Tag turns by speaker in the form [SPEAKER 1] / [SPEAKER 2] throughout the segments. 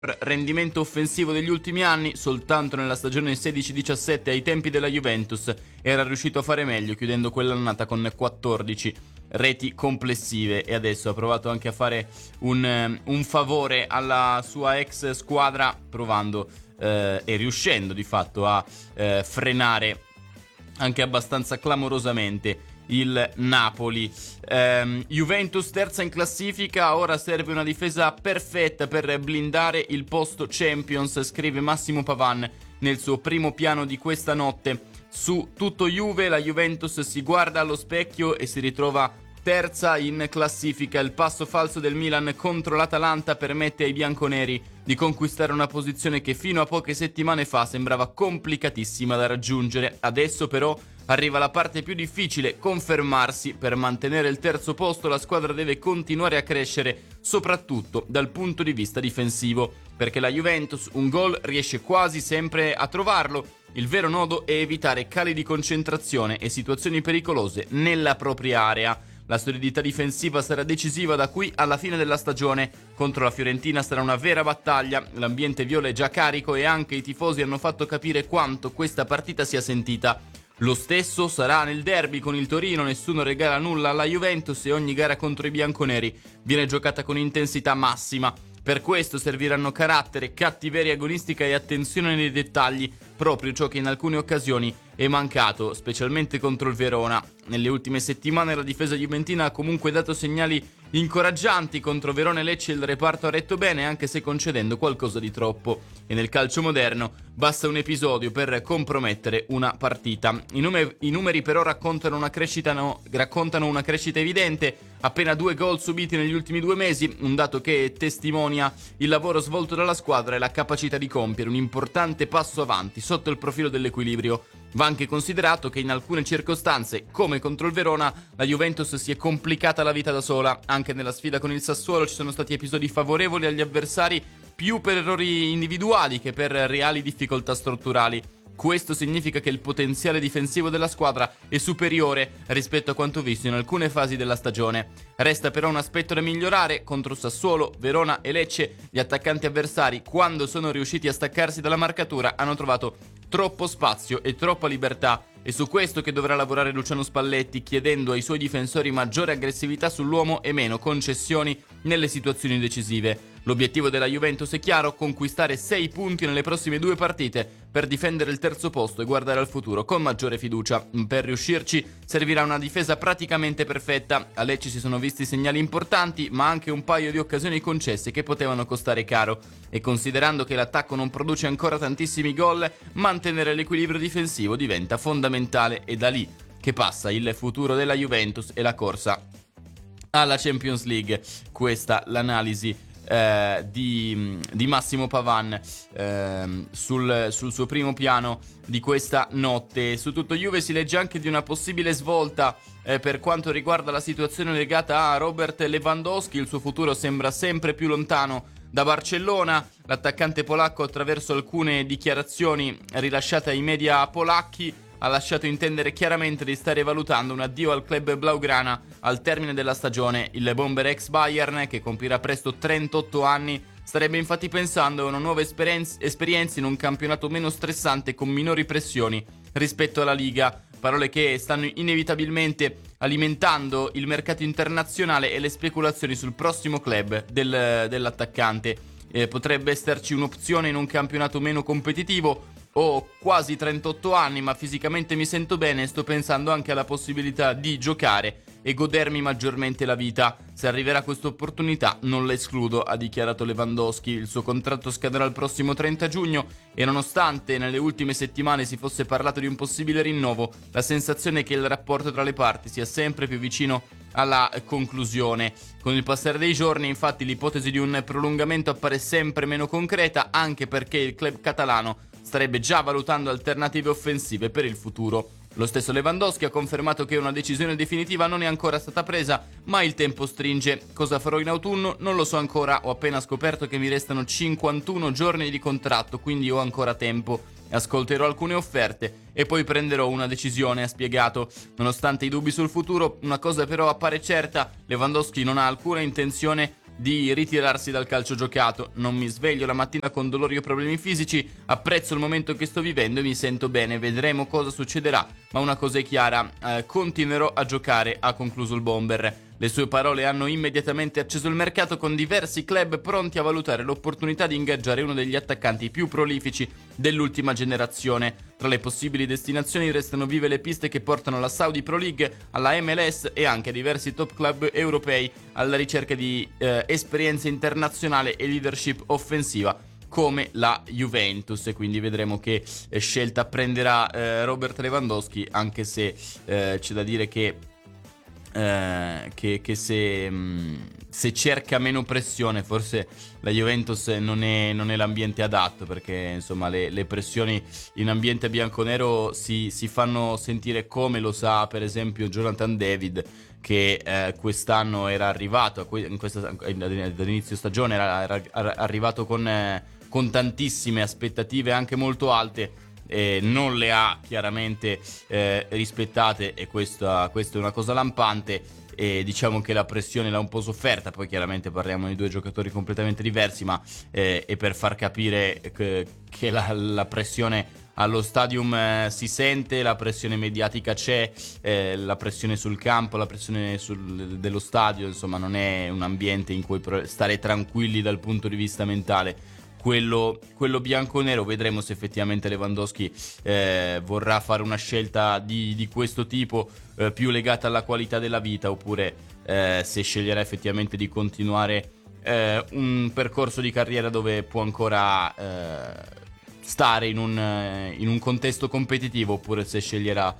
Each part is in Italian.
[SPEAKER 1] Rendimento offensivo degli ultimi anni, soltanto nella stagione 16-17 ai tempi della Juventus era riuscito a fare meglio, chiudendo quell'annata con 14 reti complessive, e adesso ha provato anche a fare un favore alla sua ex squadra, provando e riuscendo di fatto a frenare anche abbastanza clamorosamente il Napoli. Juventus terza in classifica, ora serve una difesa perfetta per blindare il posto Champions, scrive Massimo Pavan nel suo primo piano di questa notte. Su Tutto Juve, la Juventus si guarda allo specchio e si ritrova terza in classifica. Il passo falso del Milan contro l'Atalanta permette ai bianconeri di conquistare una posizione che fino a poche settimane fa sembrava complicatissima da raggiungere. Adesso però arriva la parte più difficile, confermarsi. Per mantenere il terzo posto la squadra deve continuare a crescere, soprattutto dal punto di vista difensivo, perché la Juventus un gol riesce quasi sempre a trovarlo. Il vero nodo è evitare cali di concentrazione e situazioni pericolose nella propria area. La solidità difensiva sarà decisiva da qui alla fine della stagione. Contro la Fiorentina sarà una vera battaglia, l'ambiente viola è già carico e anche i tifosi hanno fatto capire quanto questa partita sia sentita. Lo stesso sarà nel derby con il Torino, nessuno regala nulla alla Juventus e ogni gara contro i bianconeri viene giocata con intensità massima. Per questo serviranno carattere, cattiveria agonistica e attenzione nei dettagli, proprio ciò che in alcune occasioni è mancato, specialmente contro il Verona. Nelle ultime settimane la difesa juventina ha comunque dato segnali incoraggianti. Contro Verona e Lecce il reparto ha retto bene, anche se concedendo qualcosa di troppo. E nel calcio moderno basta un episodio per compromettere una partita. I numeri però raccontano una crescita evidente. Appena 2 gol subiti negli ultimi 2 mesi, un dato che testimonia il lavoro svolto dalla squadra e la capacità di compiere un importante passo avanti sotto il profilo dell'equilibrio. Va anche considerato che in alcune circostanze, come contro il Verona, la Juventus si è complicata la vita da sola. Anche nella sfida con il Sassuolo ci sono stati episodi favorevoli agli avversari, più per errori individuali che per reali difficoltà strutturali. Questo significa che il potenziale difensivo della squadra è superiore rispetto a quanto visto in alcune fasi della stagione. Resta però un aspetto da migliorare. Contro Sassuolo, Verona e Lecce, gli attaccanti avversari, quando sono riusciti a staccarsi dalla marcatura, hanno trovato troppo spazio e troppa libertà. È su questo che dovrà lavorare Luciano Spalletti, chiedendo ai suoi difensori maggiore aggressività sull'uomo e meno concessioni nelle situazioni decisive. L'obiettivo della Juventus è chiaro: conquistare 6 punti nelle prossime 2 partite per difendere il terzo posto e guardare al futuro con maggiore fiducia. Per riuscirci servirà una difesa praticamente perfetta. A Lecce si sono visti segnali importanti, ma anche un paio di occasioni concesse che potevano costare caro. E considerando che l'attacco non produce ancora tantissimi gol, mantenere l'equilibrio difensivo diventa fondamentale. E da lì che passa il futuro della Juventus e la corsa alla Champions League. Questa l'analisi di Massimo Pavan sul suo primo piano di questa notte. Su Tutto Juve si legge anche di una possibile svolta per quanto riguarda la situazione legata a Robert Lewandowski. Il suo futuro sembra sempre più lontano da Barcellona. L'attaccante polacco, attraverso alcune dichiarazioni rilasciate ai media polacchi, ha lasciato intendere chiaramente di stare valutando un addio al club blaugrana al termine della stagione. Il bomber ex Bayern, che compirà presto 38 anni, starebbe infatti pensando a una nuova esperienza in un campionato meno stressante, con minori pressioni rispetto alla Liga. Parole che stanno inevitabilmente alimentando il mercato internazionale e le speculazioni sul prossimo club dell'attaccante. Potrebbe esserci un'opzione in un campionato meno competitivo. Ho quasi 38 anni, ma fisicamente mi sento bene e sto pensando anche alla possibilità di giocare e godermi maggiormente la vita. Se arriverà questa opportunità non la escludo, ha dichiarato Lewandowski. Il suo contratto scadrà il prossimo 30 giugno e nonostante nelle ultime settimane si fosse parlato di un possibile rinnovo, la sensazione è che il rapporto tra le parti sia sempre più vicino alla conclusione. Con il passare dei giorni, infatti, l'ipotesi di un prolungamento appare sempre meno concreta, anche perché il club catalano starebbe già valutando alternative offensive per il futuro. Lo stesso Lewandowski ha confermato che una decisione definitiva non è ancora stata presa, ma il tempo stringe. Cosa farò in autunno? Non lo so ancora, ho appena scoperto che mi restano 51 giorni di contratto, quindi ho ancora tempo. Ascolterò alcune offerte e poi prenderò una decisione, ha spiegato. Nonostante i dubbi sul futuro, una cosa però appare certa: Lewandowski non ha alcuna intenzione di ritirarsi dal calcio giocato. Non mi sveglio la mattina con dolori o problemi fisici, apprezzo il momento che sto vivendo e mi sento bene, vedremo cosa succederà, ma una cosa è chiara, continuerò a giocare, ha concluso il bomber. Le sue parole hanno immediatamente acceso il mercato, con diversi club pronti a valutare l'opportunità di ingaggiare uno degli attaccanti più prolifici dell'ultima generazione. Tra le possibili destinazioni restano vive le piste che portano alla Saudi Pro League, alla MLS e anche diversi top club europei alla ricerca di esperienza internazionale e leadership offensiva come la Juventus, e quindi vedremo che scelta prenderà Robert Lewandowski, anche se c'è da dire che se cerca meno pressione forse la Juventus non è l'ambiente adatto, perché insomma le pressioni in ambiente bianconero si fanno sentire, come lo sa per esempio Jonathan David, che quest'anno era arrivato dall'inizio stagione era arrivato con tantissime aspettative anche molto alte, non le ha chiaramente rispettate, e questa è una cosa lampante, e diciamo che la pressione l'ha un po' sofferta. Poi chiaramente parliamo di due giocatori completamente diversi, ma è per far capire che la pressione allo stadium si sente, la pressione mediatica c'è, la pressione sul campo, la pressione dello stadio, insomma non è un ambiente in cui stare tranquilli dal punto di vista mentale. Quello bianconero. Vedremo se effettivamente Lewandowski vorrà fare una scelta di questo tipo, più legata alla qualità della vita, oppure se sceglierà effettivamente di continuare un percorso di carriera dove può ancora stare in un contesto competitivo, oppure se sceglierà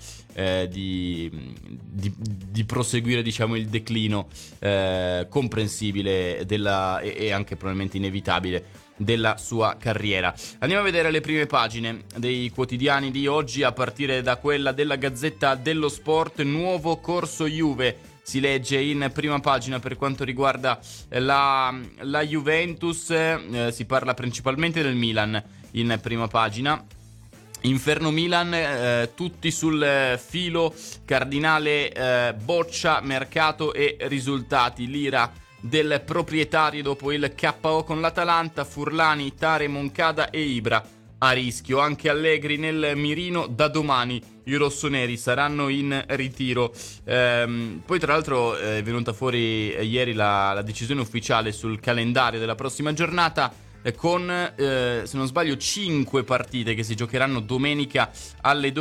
[SPEAKER 1] di proseguire, diciamo, il declino comprensibile e anche probabilmente inevitabile della sua carriera. Andiamo a vedere le prime pagine dei quotidiani di oggi, a partire da quella della Gazzetta dello Sport. Nuovo corso Juve, si legge in prima pagina per quanto riguarda la Juventus. Si parla principalmente del Milan in prima pagina. Inferno Milan, tutti sul filo cardinale, boccia mercato e risultati. L'ira del proprietario dopo il KO con l'Atalanta. Furlani, Tare, Moncada e Ibra a rischio. Anche Allegri nel mirino da domani. I rossoneri saranno in ritiro. Poi tra l'altro è venuta fuori ieri la decisione ufficiale sul calendario della prossima giornata, con se non sbaglio 5 partite che si giocheranno domenica alle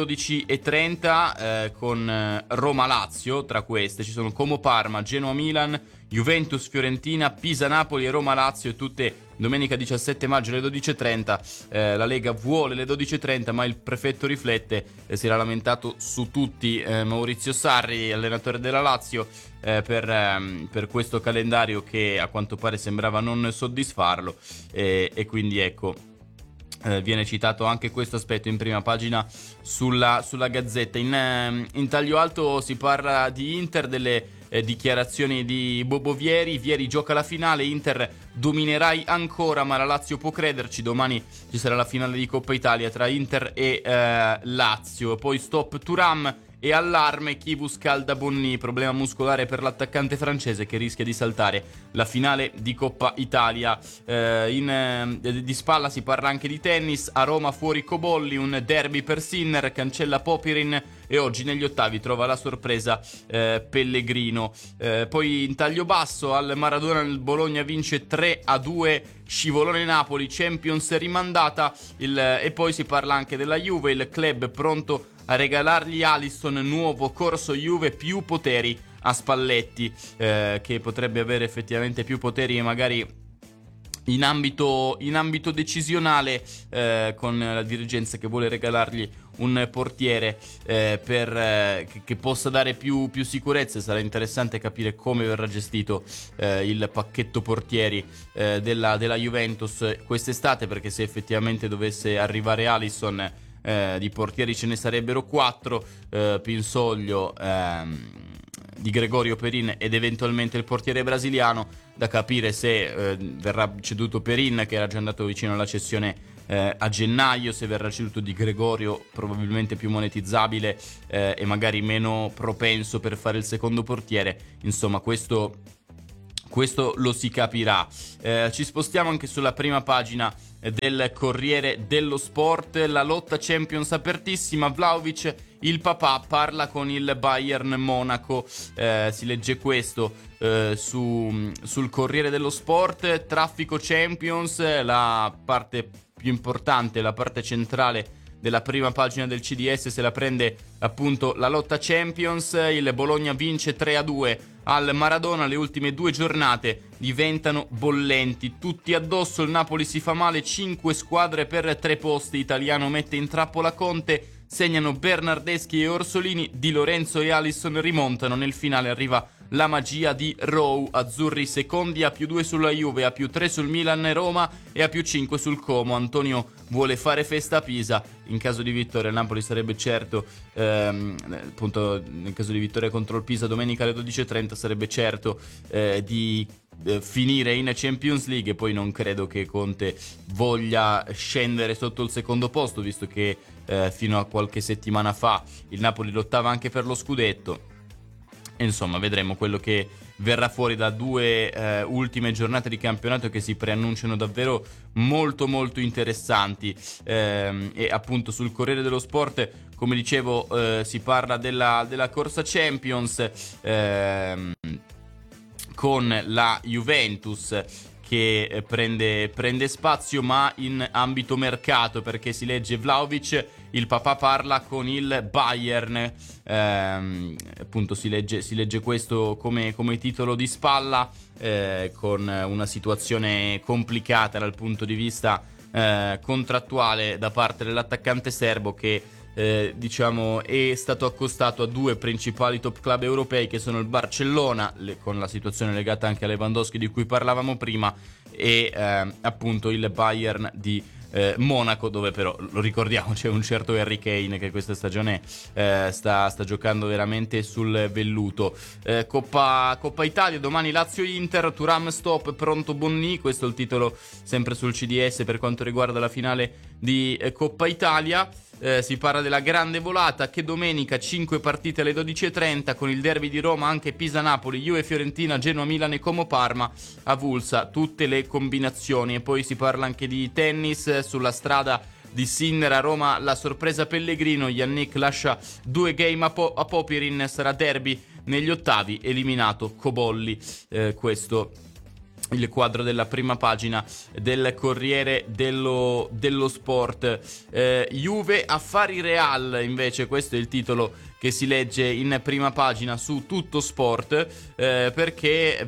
[SPEAKER 1] 12:30, con Roma-Lazio. Tra queste ci sono Como-Parma, Genoa-Milan, Juventus-Fiorentina, Pisa-Napoli e Roma-Lazio, tutte domenica 17 maggio alle 12:30. La Lega vuole le 12:30, ma il prefetto riflette, si era lamentato su tutti Maurizio Sarri, allenatore della Lazio, per questo calendario che a quanto pare sembrava non soddisfarlo, e quindi ecco, viene citato anche questo aspetto in prima pagina sulla Gazzetta. In taglio alto si parla di Inter, delle dichiarazioni di Bobo Vieri. Vieri gioca la finale, Inter dominerai ancora, ma la Lazio può crederci. Domani ci sarà la finale di Coppa Italia tra Inter e Lazio. Poi stop Thuram e allarme Chivu scalda Bonni, problema muscolare per l'attaccante francese che rischia di saltare la finale di Coppa Italia. Di spalla si parla anche di tennis. A Roma fuori Cobolli, un derby per Sinner, cancella Popirin e oggi negli ottavi trova la sorpresa Pellegrino. Poi in taglio basso al Maradona il Bologna vince 3-2, scivolone Napoli, Champions rimandata. E poi si parla anche della Juve, il club pronto a regalargli Alisson, nuovo corso Juve, più poteri a Spalletti, che potrebbe avere effettivamente più poteri e magari in ambito decisionale, con la dirigenza che vuole regalargli un portiere che possa dare più sicurezza. Sarà interessante capire come verrà gestito il pacchetto portieri della Juventus quest'estate, perché se effettivamente dovesse arrivare Alisson, di portieri ce ne sarebbero 4, Pinsoglio, Di Gregorio, Perin ed eventualmente il portiere brasiliano. Da capire se verrà ceduto Perin, che era già andato vicino alla cessione a gennaio, se verrà ceduto Di Gregorio, probabilmente più monetizzabile e magari meno propenso per fare il secondo portiere. Insomma, questo questo lo si capirà. Ci spostiamo anche sulla prima pagina del Corriere dello Sport. La lotta Champions apertissima. Vlahovic, il papà, parla con il Bayern Monaco. Si legge questo sul Corriere dello Sport. Traffico Champions, la parte più importante, la parte centrale della prima pagina del CDS se la prende appunto la lotta Champions. Il Bologna vince 3-2 al Maradona, le ultime 2 giornate diventano bollenti, tutti addosso, il Napoli si fa male, 5 squadre per 3 posti, Italiano mette in trappola Conte, segnano Bernardeschi e Orsolini, Di Lorenzo e Alisson rimontano, nel finale arriva la magia di Rowe, azzurri secondi, a +2 sulla Juve, a +3 sul Milan e Roma e a +5 sul Como. Antonio vuole fare festa a Pisa, in caso di vittoria il Napoli sarebbe certo, appunto nel caso di vittoria contro il Pisa domenica alle 12:30 sarebbe certo di finire in Champions League, e poi non credo che Conte voglia scendere sotto il secondo posto, visto che fino a qualche settimana fa il Napoli lottava anche per lo scudetto. Insomma, vedremo quello che verrà fuori da 2 ultime giornate di campionato che si preannunciano davvero molto molto interessanti. E appunto sul Corriere dello Sport, come dicevo, si parla della corsa Champions con la Juventus che prende spazio, ma in ambito mercato, perché si legge Vlahovic, il papà parla con il Bayern, appunto si legge questo come titolo di spalla, con una situazione complicata dal punto di vista contrattuale da parte dell'attaccante serbo che diciamo è stato accostato a 2 principali top club europei, che sono il Barcellona, con la situazione legata anche a Lewandowski di cui parlavamo prima, e appunto il Bayern di Monaco, dove però, lo ricordiamo, c'è un certo Harry Kane che questa stagione sta giocando veramente sul velluto. Coppa Italia, domani Lazio-Inter, Thuram stop, pronto Bonni, questo è il titolo sempre sul CDS per quanto riguarda la finale di Coppa Italia. Si parla della grande volata, che domenica 5 partite alle 12:30 con il derby di Roma, anche Pisa-Napoli, Juve-Fiorentina, Genoa-Milan e Como-Parma, avulsa tutte le combinazioni. E poi si parla anche di tennis, sulla strada di Sinner a Roma la sorpresa Pellegrino, Yannick lascia 2 game a Popirin, sarà derby negli ottavi, eliminato Cobolli. Questo il quadro della prima pagina del Corriere dello Sport. Juve affari Real, invece, questo è il titolo che si legge in prima pagina su Tutto Sport, perché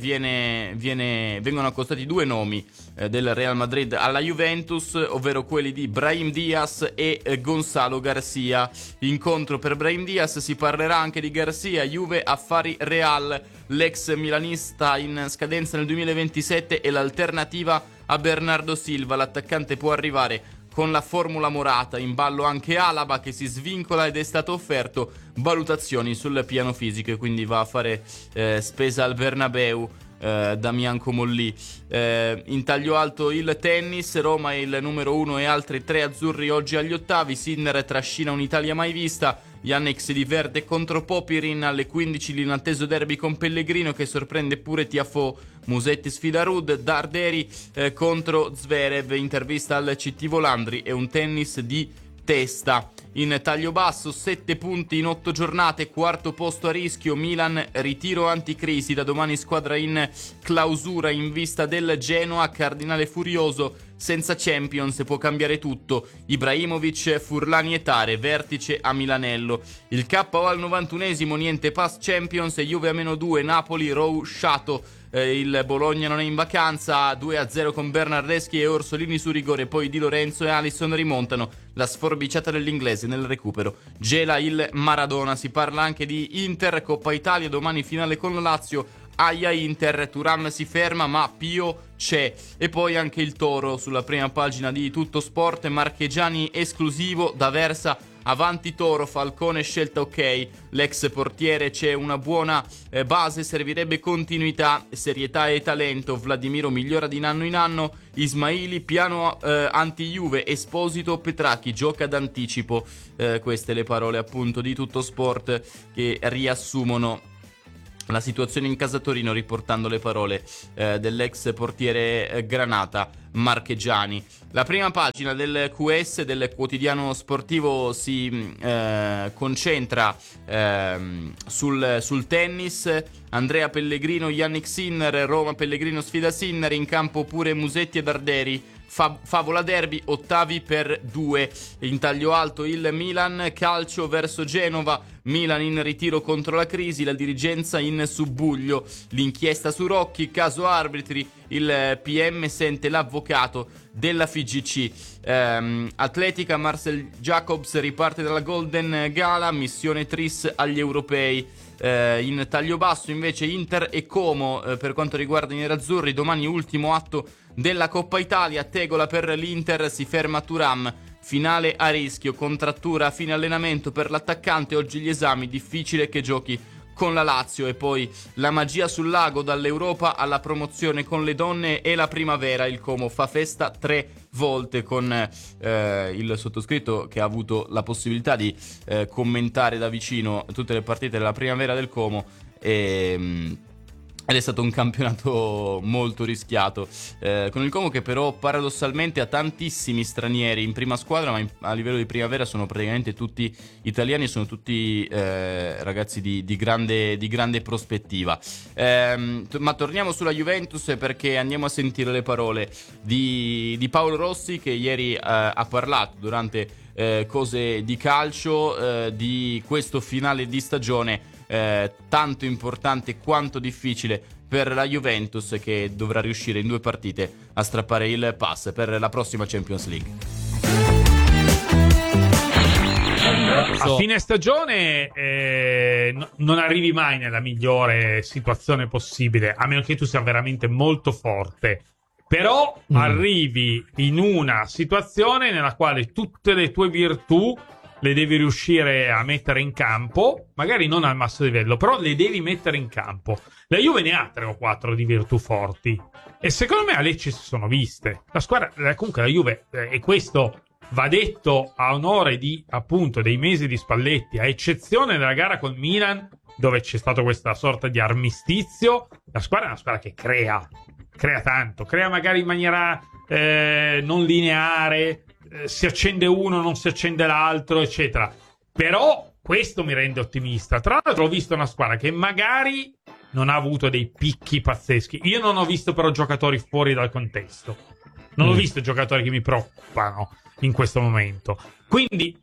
[SPEAKER 1] vengono accostati 2 nomi del Real Madrid alla Juventus, ovvero quelli di Brahim Diaz e Gonzalo Garcia. Incontro per Brahim Diaz, si parlerà anche di Garcia. Juve affari Real, l'ex milanista in scadenza nel 2027 e l'alternativa a Bernardo Silva. L'attaccante può arrivare con la formula Morata, in ballo anche Alaba che si svincola ed è stato offerto valutazioni sul piano fisico e quindi va a fare spesa al Bernabeu. Damian Comolli. In taglio alto il tennis, Roma è il numero 1 e altri 3 azzurri oggi agli ottavi. Sinner trascina un'Italia mai vista. Yannick si diverte contro Popirin, alle 15 l'inatteso derby con Pellegrino che sorprende pure Tiafoe. Musetti sfida Rud, Darderi contro Zverev, intervista al CT Volandri e un tennis di testa. In taglio basso 7 punti in 8 giornate, quarto posto a rischio, Milan ritiro anticrisi, da domani squadra in clausura in vista del Genoa, Cardinale furioso, senza Champions può cambiare tutto, Ibrahimovic, Furlani e Tare, vertice a Milanello. Il KO al 91esimo, niente pass Champions, Juve a -2, Napoli, Rowe, Sciato. Il Bologna non è in vacanza, 2-0 con Bernardeschi e Orsolini su rigore, poi Di Lorenzo e Alisson rimontano, la sforbiciata dell'inglese nel recupero gela il Maradona. Si parla anche di Inter, Coppa Italia, domani finale con la Lazio, Aia Inter, Thuram si ferma ma Pio c'è. E poi anche il Toro sulla prima pagina di Tutto Sport, Marchegiani esclusivo, D'Aversa avanti Toro, Falcone scelta ok, l'ex portiere, c'è una buona base, servirebbe continuità, serietà e talento, Vladimiro migliora di anno in anno, Ismaili piano anti-Juve, Esposito, Petracchi gioca d'anticipo. Queste le parole appunto di Tutto Sport che riassumono la situazione in casa Torino, riportando le parole dell'ex portiere Granata Marchegiani. La prima pagina del QS, del quotidiano sportivo, si concentra sul tennis. Andrea Pellegrino, Yannick Sinner, Roma Pellegrino sfida Sinner, in campo pure Musetti e Darderi. Favola derby, ottavi per 2. In taglio alto il Milan, calcio verso Genova, Milan in ritiro contro la crisi, la dirigenza in subbuglio, l'inchiesta su Rocchi, caso arbitri, il PM sente l'avvocato della FIGC. Atletica, Marcel Jacobs riparte dalla Golden Gala, missione Tris agli europei. In taglio basso invece Inter e Como per quanto riguarda i nerazzurri. Domani ultimo atto della Coppa Italia, tegola per l'Inter, si ferma Thuram, finale a rischio, contrattura a fine allenamento per l'attaccante, oggi gli esami, difficile che giochi con la Lazio. E poi la magia sul lago, dall'Europa alla promozione con le donne e la primavera, il Como fa festa 3 volte, con il sottoscritto che ha avuto la possibilità di commentare da vicino tutte le partite della primavera del Como, ed è stato un campionato molto rischiato, con il Como che però paradossalmente ha tantissimi stranieri in prima squadra, ma a livello di primavera sono praticamente tutti italiani, sono tutti ragazzi di grande prospettiva. Ma torniamo sulla Juventus, perché andiamo a sentire le parole di Paolo Rossi, che ieri ha parlato durante Cose di Calcio di questo finale di stagione tanto importante quanto difficile per la Juventus, che dovrà riuscire in 2 partite a strappare il pass per la prossima Champions League.
[SPEAKER 2] A fine stagione non arrivi mai nella migliore situazione possibile, a meno che tu sia veramente molto forte. Però arrivi in una situazione nella quale tutte le tue virtù le devi riuscire a mettere in campo, magari non al massimo livello, però le devi mettere in campo. La Juve ne ha 3 o 4 di virtù forti, e secondo me a Lecce si sono viste. La squadra, comunque la Juve, e questo va detto a onore di, appunto, dei mesi di Spalletti, a eccezione della gara col Milan, dove c'è stato questa sorta di armistizio, la squadra è una squadra che crea tanto, crea magari in maniera non lineare, si accende uno, non si accende l'altro, eccetera. Però questo mi rende ottimista. Tra l'altro ho visto una squadra che magari non ha avuto dei picchi pazzeschi. Io non ho visto però giocatori fuori dal contesto. Non ho visto giocatori che mi preoccupano in questo momento. Quindi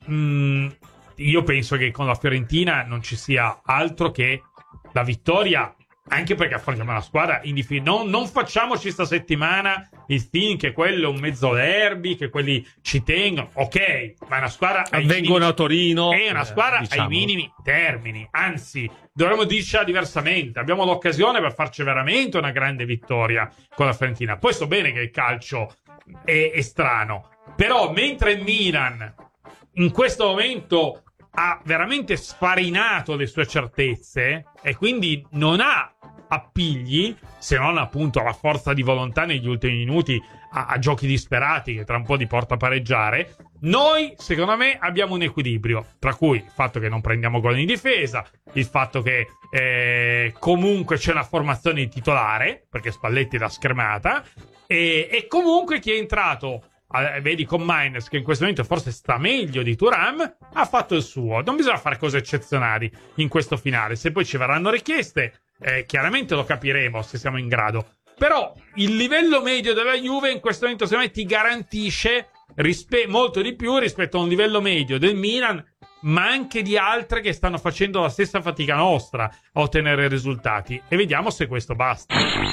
[SPEAKER 2] io penso che con la Fiorentina non ci sia altro che la vittoria, anche perché affrontiamo una squadra non facciamoci sta settimana il film che quello è un mezzo derby, che quelli ci tengono, ok, ma è una squadra
[SPEAKER 3] avvengono a Torino,
[SPEAKER 2] è una squadra
[SPEAKER 3] diciamo,
[SPEAKER 2] ai minimi termini, anzi dovremmo dircela diversamente, abbiamo l'occasione per farci veramente una grande vittoria con la Fiorentina. Poi so bene che il calcio è strano, però mentre il Milan in questo momento ha veramente sfarinato le sue certezze e quindi non ha appigli, se non appunto la forza di volontà negli ultimi minuti a giochi disperati che tra un po' ti porta a pareggiare, noi secondo me abbiamo un equilibrio, tra cui il fatto che non prendiamo gol in difesa, il fatto che comunque c'è una formazione di titolare, perché Spalletti l'ha schermata, e comunque chi è entrato, vedi con Maines, che in questo momento forse sta meglio di Thuram, ha fatto il suo. Non bisogna fare cose eccezionali in questo finale. Se poi ci verranno richieste, chiaramente lo capiremo se siamo in grado. Però il livello medio della Juve in questo momento secondo me ti garantisce molto di più rispetto a un livello medio del Milan, ma anche di altre che stanno facendo la stessa fatica nostra a ottenere risultati. E vediamo se questo basta.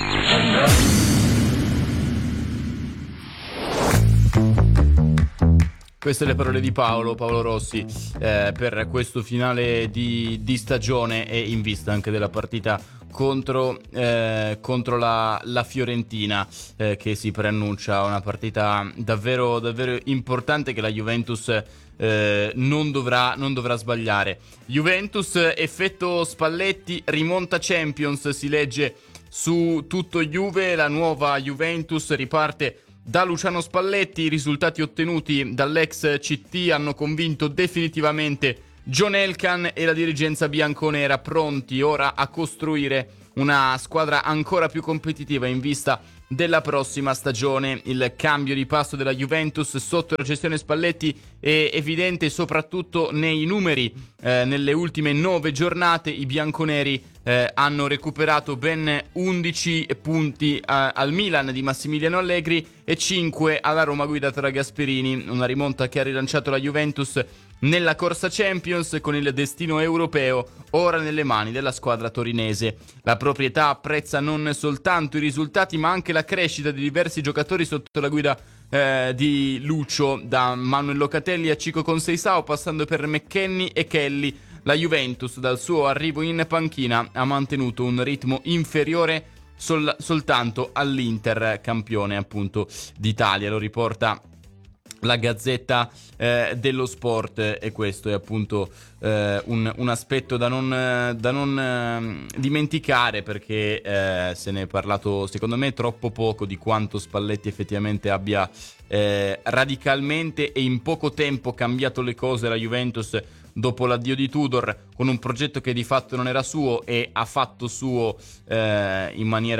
[SPEAKER 1] Queste le parole di Paolo Rossi per questo finale di stagione, e in vista anche della partita contro la Fiorentina, che si preannuncia una partita davvero importante, che la Juventus non dovrà sbagliare. Juventus, effetto Spalletti, rimonta Champions, si legge su Tutto Juve. La nuova Juventus riparte da Luciano Spalletti. I risultati ottenuti dall'ex CT hanno convinto definitivamente John Elkann e la dirigenza bianconera pronti ora a costruire una squadra ancora più competitiva in vista della prossima stagione. Il cambio di passo della Juventus sotto la gestione Spalletti è evidente soprattutto nei numeri. Nelle ultime 9 giornate i bianconeri hanno recuperato ben 11 punti al Milan di Massimiliano Allegri e 5 alla Roma guidata da Gasperini, una rimonta che ha rilanciato la Juventus nella corsa Champions, con il destino europeo ora nelle mani della squadra torinese. La proprietà apprezza non soltanto i risultati ma anche la crescita di diversi giocatori sotto la guida di Lucio, da Manuel Locatelli a Chico Conceição, passando per McKennie e Kelly. La Juventus dal suo arrivo in panchina ha mantenuto un ritmo inferiore soltanto all'Inter, campione appunto d'Italia, lo riporta la Gazzetta dello Sport, e questo è appunto un aspetto da non dimenticare, perché se ne è parlato secondo me troppo poco di quanto Spalletti effettivamente abbia radicalmente e in poco tempo cambiato le cose alla Juventus dopo l'addio di Tudor, con un progetto che di fatto non era suo, e ha fatto suo in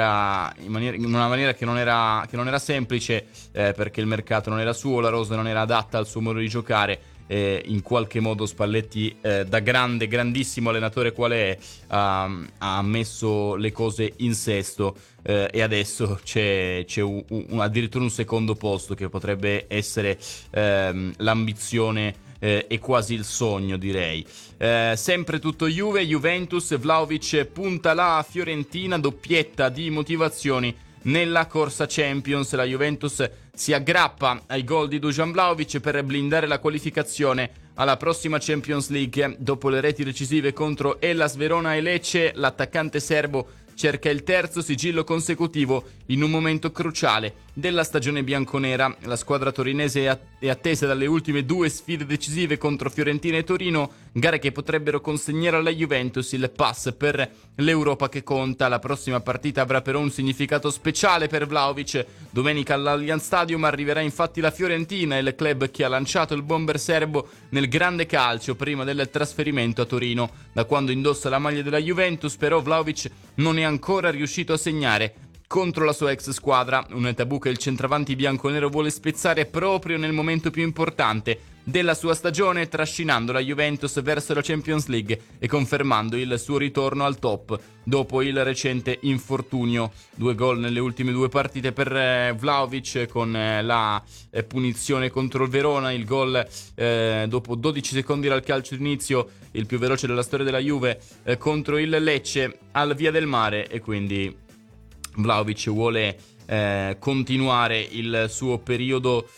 [SPEAKER 1] una maniera che non era semplice, perché il mercato non era suo, la rosa non era adatta al suo modo di giocare. In qualche modo Spalletti, da grandissimo allenatore qual è, ha messo le cose in sesto, e adesso c'è addirittura un secondo posto che potrebbe essere l'ambizione e quasi il sogno, direi. Sempre tutto Juventus, Vlahovic punta la Fiorentina, doppietta di motivazioni nella corsa Champions. La Juventus si aggrappa ai gol di Dusan Vlahovic per blindare la qualificazione alla prossima Champions League. Dopo le reti decisive contro Hellas Verona e Lecce, l'attaccante serbo cerca il terzo sigillo consecutivo in un momento cruciale della stagione bianconera. La squadra torinese è attesa dalle ultime 2 sfide decisive contro Fiorentina e Torino, gare che potrebbero consegnare alla Juventus il pass per l'Europa che conta. La prossima partita avrà però un significato speciale per Vlahovic. Domenica all'Allianz Stadium arriverà infatti la Fiorentina, il club che ha lanciato il bomber serbo nel grande calcio prima del trasferimento a Torino. Da quando indossa la maglia della Juventus però Vlahovic non è ancora riuscito a segnare contro la sua ex squadra, un tabù che il centravanti bianconero vuole spezzare proprio nel momento più importante della sua stagione, trascinando la Juventus verso la Champions League e confermando il suo ritorno al top dopo il recente infortunio. 2 gol nelle ultime 2 partite per Vlahovic, con la punizione contro il Verona, il gol dopo 12 secondi dal calcio d'inizio, il più veloce della storia della Juve, contro il Lecce al Via del Mare, e quindi Vlahovic vuole continuare il suo periodo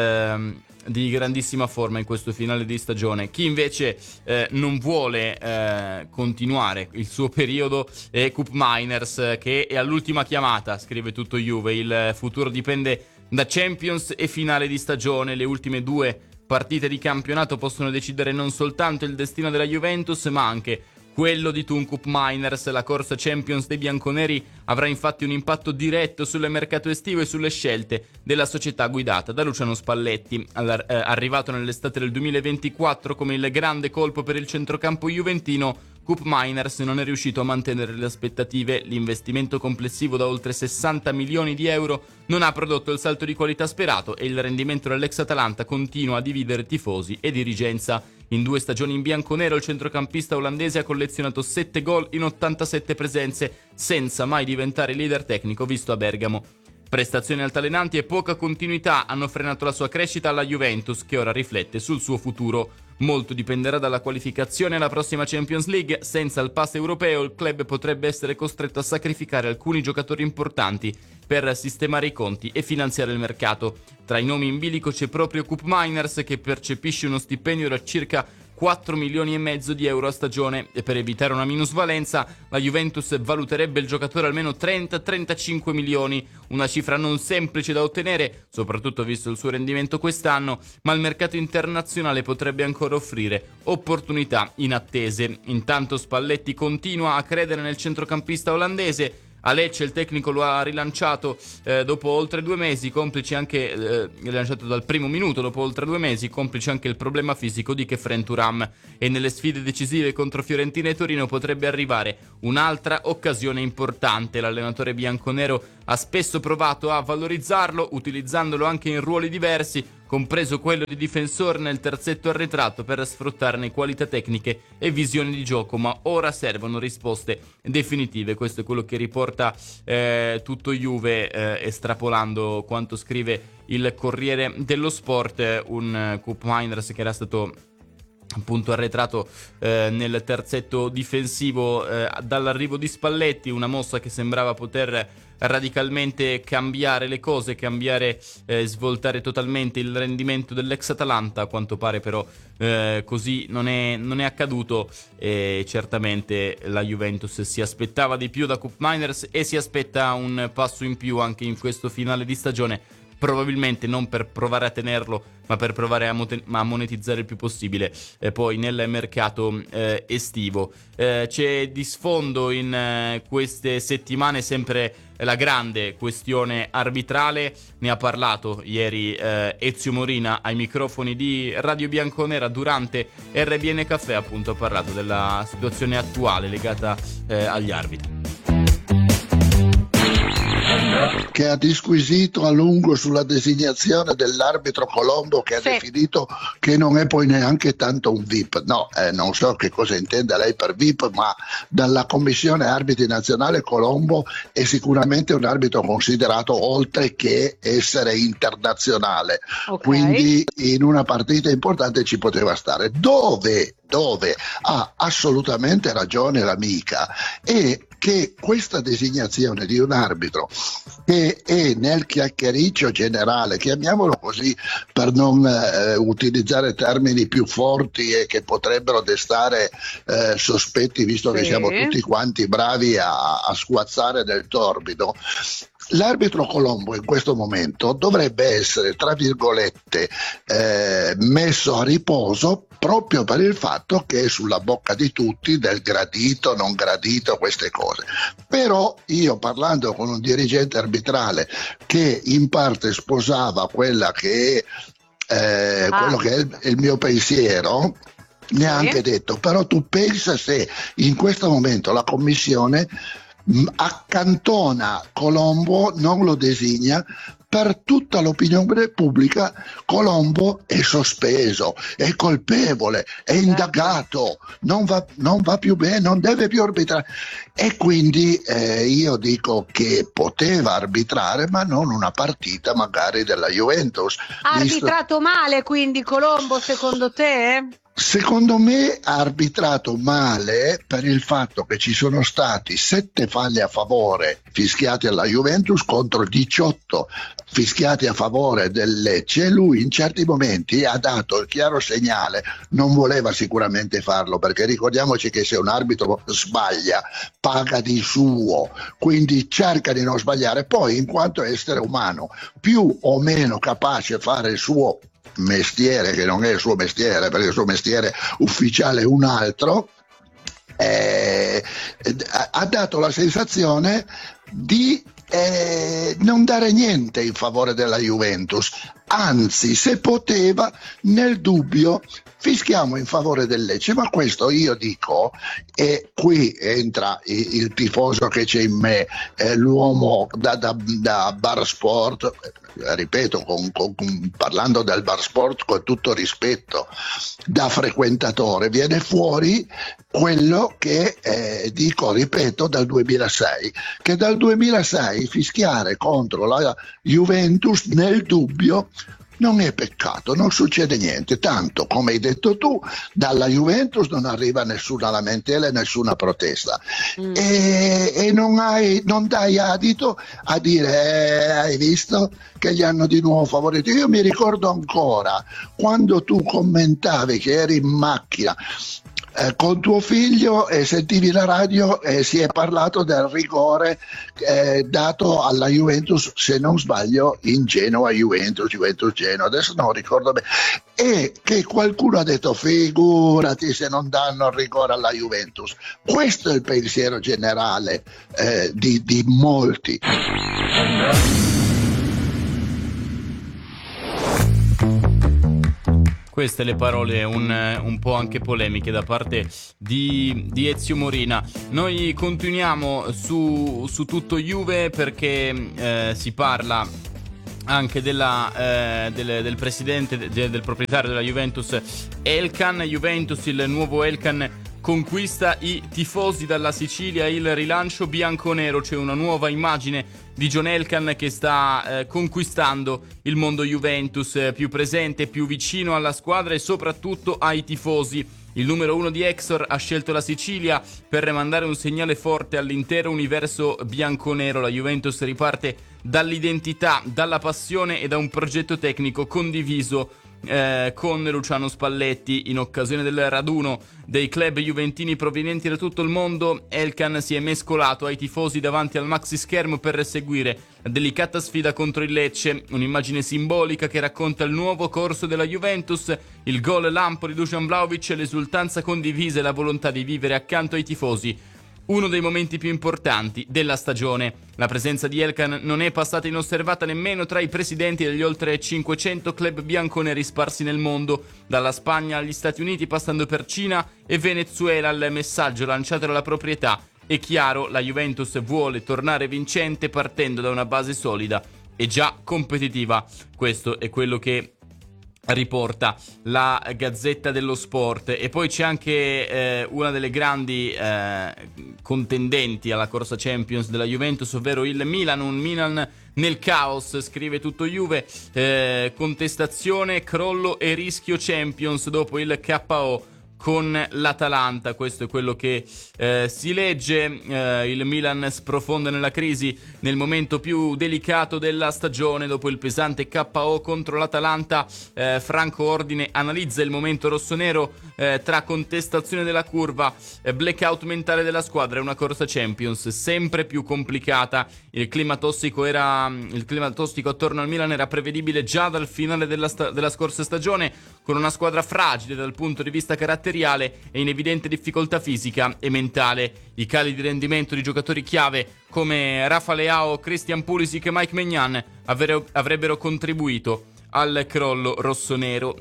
[SPEAKER 1] di grandissima forma in questo finale di stagione. Chi invece non vuole continuare il suo periodo è Koop Meiners, che è all'ultima chiamata, scrive tutto Juve. Il futuro dipende da Champions e finale di stagione. Le ultime 2 partite di campionato possono decidere non soltanto il destino della Juventus ma anche quello di Koop Meiners. La corsa Champions dei bianconeri avrà infatti un impatto diretto sul mercato estivo e sulle scelte della società guidata da Luciano Spalletti. Arrivato nell'estate del 2024 come il grande colpo per il centrocampo juventino, Koop Meiners non è riuscito a mantenere le aspettative. L'investimento complessivo da oltre 60 milioni di euro non ha prodotto il salto di qualità sperato e il rendimento dell'ex Atalanta continua a dividere tifosi e dirigenza. In 2 stagioni in bianconero il centrocampista olandese ha collezionato 7 gol in 87 presenze, senza mai diventare leader tecnico visto a Bergamo. Prestazioni altalenanti e poca continuità hanno frenato la sua crescita alla Juventus, che ora riflette sul suo futuro. Molto dipenderà dalla qualificazione alla prossima Champions League. Senza il pass europeo il club potrebbe essere costretto a sacrificare alcuni giocatori importanti per sistemare i conti e finanziare il mercato. Tra i nomi in bilico c'è proprio Koop Meiners, che percepisce uno stipendio da circa 4 milioni e mezzo di euro a stagione, e per evitare una minusvalenza la Juventus valuterebbe il giocatore almeno 30-35 milioni, una cifra non semplice da ottenere, soprattutto visto il suo rendimento quest'anno, ma il mercato internazionale potrebbe ancora offrire opportunità inattese. Intanto Spalletti continua a credere nel centrocampista olandese. A Lecce il tecnico lo ha rilanciato dopo oltre 2 mesi, complice anche rilanciato dal primo minuto dopo oltre 2 mesi, complice anche il problema fisico di Khéphren Thuram, e nelle sfide decisive contro Fiorentina e Torino potrebbe arrivare un'altra occasione importante. L'allenatore bianconero ha spesso provato a valorizzarlo, utilizzandolo anche in ruoli diversi, compreso quello di difensore nel terzetto arretrato, per sfruttarne qualità tecniche e visioni di gioco, ma ora servono risposte definitive. Questo è quello che riporta tutto Juve, estrapolando quanto scrive il Corriere dello Sport. Un Koop Meiners che era stato appunto arretrato nel terzetto difensivo dall'arrivo di Spalletti, una mossa che sembrava poter radicalmente cambiare le cose, svoltare totalmente il rendimento dell'ex Atalanta. A quanto pare però così non è accaduto, e certamente la Juventus si aspettava di più da Koop Meiners e si aspetta un passo in più anche in questo finale di stagione, probabilmente non per provare a tenerlo, ma per provare a monetizzare il più possibile poi nel mercato estivo. C'è di sfondo in queste settimane sempre la grande questione arbitrale. Ne ha parlato ieri Ezio Morina ai microfoni di Radio Bianconera durante RBN Caffè. Appunto, ha parlato della situazione attuale legata agli arbitri,
[SPEAKER 3] che ha disquisito a lungo sulla designazione dell'arbitro Colombo, che ha definito che non è poi neanche tanto un VIP. No, non so che cosa intenda lei per VIP, ma dalla Commissione Arbitri Nazionale Colombo è sicuramente un arbitro considerato, oltre che essere internazionale. Quindi in una partita importante ci poteva stare. Dove ha assolutamente ragione l'amica è che questa designazione di un arbitro, che è nel chiacchiericcio generale, chiamiamolo così per non utilizzare termini più forti e che potrebbero destare sospetti, visto che siamo tutti quanti bravi a sguazzare del torbido, l'arbitro Colombo in questo momento dovrebbe essere, tra virgolette, messo a riposo, proprio per il fatto che è sulla bocca di tutti del gradito, non gradito, queste cose. Però io, parlando con un dirigente arbitrale che in parte sposava quella che è quello che è il mio pensiero, mi ha anche detto: però tu pensa se in questo momento la commissione accantona Colombo, non lo designa, per tutta l'opinione pubblica Colombo è sospeso, è colpevole, è indagato, non va più bene, non deve più arbitrare. E quindi io dico che poteva arbitrare, ma non una partita magari della Juventus.
[SPEAKER 4] Ha arbitrato male quindi Colombo, secondo te?
[SPEAKER 3] Secondo me ha arbitrato male per il fatto che ci sono stati 7 falli a favore fischiati alla Juventus contro 18 fischiati a favore del Lecce, e lui in certi momenti ha dato il chiaro segnale, non voleva sicuramente farlo, perché ricordiamoci che se un arbitro sbaglia paga di suo, quindi cerca di non sbagliare, poi in quanto essere umano più o meno capace a fare il suo mestiere, che non è il suo mestiere perché il suo mestiere ufficiale è un altro, ha dato la sensazione di non dare niente in favore della Juventus, anzi, se poteva, nel dubbio fischiamo in favore del Lecce. Ma questo io dico, e qui entra il tifoso che c'è in me, l'uomo da bar sport, ripeto, parlando del bar sport con tutto rispetto, da frequentatore, viene fuori quello che dico, ripeto, dal 2006, che dal 2006 fischiare contro la Juventus nel dubbio non è peccato, non succede niente, tanto come hai detto tu, dalla Juventus non arriva nessuna lamentela e nessuna protesta, e non dai adito a dire hai visto che gli hanno di nuovo favorito. Io mi ricordo ancora quando tu commentavi che eri in macchina con tuo figlio sentivi la radio e si è parlato del rigore dato alla Juventus, se non sbaglio, in Genoa, Juventus Genoa, adesso non ricordo bene, e che qualcuno ha detto figurati se non danno il rigore alla Juventus. Questo è il pensiero generale di molti.
[SPEAKER 1] Queste le parole un po' anche polemiche da parte di Ezio Morina. Noi continuiamo su tutto Juve, perché si parla anche del presidente, del proprietario della Juventus, Elkann. Juventus, il nuovo Elkann conquista i tifosi dalla Sicilia, il rilancio bianconero. C'è una nuova immagine di John Elkann che sta conquistando il mondo Juventus, più presente, più vicino alla squadra e soprattutto ai tifosi. Il numero 1 di Exor ha scelto la Sicilia per mandare un segnale forte all'intero universo bianconero. La Juventus riparte dall'identità, dalla passione e da un progetto tecnico condiviso con Luciano Spalletti. In occasione del raduno dei club juventini provenienti da tutto il mondo, Elkann si è mescolato ai tifosi davanti al maxi schermo per seguire la delicata sfida contro il Lecce, un'immagine simbolica che racconta il nuovo corso della Juventus, il gol lampo di Dusan Vlahovic, l'esultanza condivisa e la volontà di vivere accanto ai tifosi uno dei momenti più importanti della stagione. La presenza di Elkann non è passata inosservata nemmeno tra i presidenti degli oltre 500 club bianconeri sparsi nel mondo, dalla Spagna agli Stati Uniti passando per Cina e Venezuela. Il messaggio lanciato dalla proprietà è chiaro: la Juventus vuole tornare vincente partendo da una base solida e già competitiva. Questo è quello che riporta la Gazzetta dello Sport. E poi c'è anche una delle grandi contendenti alla corsa Champions della Juventus, ovvero il Milan. Un Milan nel caos, scrive tutto Juve, contestazione, crollo e rischio Champions dopo il KO con l'Atalanta. Questo è quello che si legge. Il Milan sprofonda nella crisi nel momento più delicato della stagione. Dopo il pesante KO contro l'Atalanta, Franco Ordine analizza il momento rossonero tra contestazione della curva, blackout mentale della squadra e una corsa Champions sempre più complicata. Il clima tossico attorno al Milan era prevedibile già dal finale della scorsa stagione, con una squadra fragile dal punto di vista caratteriale e in evidente difficoltà fisica e mentale. I cali di rendimento di giocatori chiave come Rafa Leao, Christian Pulisic e Mike Maignan avrebbero contribuito al crollo rossonero.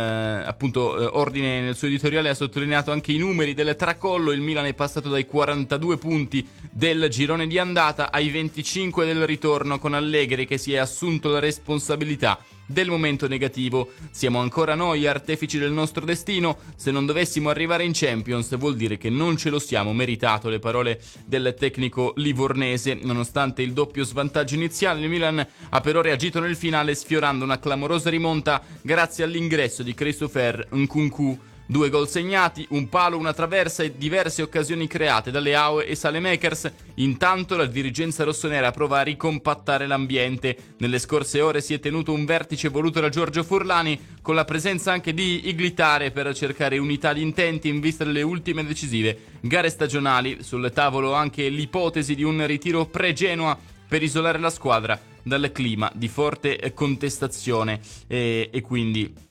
[SPEAKER 1] Ordine nel suo editoriale ha sottolineato anche i numeri del tracollo. Il Milan è passato dai 42 punti del girone di andata ai 25 del ritorno, con Allegri che si è assunto la responsabilità del momento negativo. Siamo ancora noi artefici del nostro destino. Se non dovessimo arrivare in Champions vuol dire che non ce lo siamo meritato. Le parole del tecnico livornese. Nonostante il doppio svantaggio iniziale, il Milan ha però reagito nel finale, sfiorando una clamorosa rimonta grazie all'ingresso di Christopher Nkunku. 2 gol segnati, un palo, una traversa e diverse occasioni create da Leao e Saelemaekers. Intanto la dirigenza rossonera prova a ricompattare l'ambiente. Nelle scorse ore si è tenuto un vertice voluto da Giorgio Furlani, con la presenza anche di Iglitare, per cercare unità di intenti in vista delle ultime decisive gare stagionali. Sul tavolo anche l'ipotesi di un ritiro pre-Genoa per isolare la squadra dal clima di forte contestazione e quindi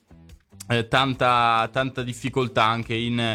[SPEAKER 1] tanta difficoltà anche in